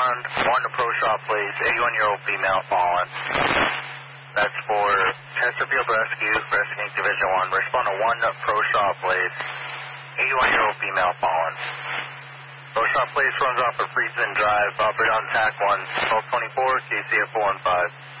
respond 1 Pro Shop, please. 81-year-old female fallen. That's for Chesterfield Rescue, Rescuing Division 1. Respond to 1 Pro Shop, please. 81-year-old female fallen. Pro Shop, please, runs off of Friedman Drive. Operate on TAC 1, 1224, KCF 415.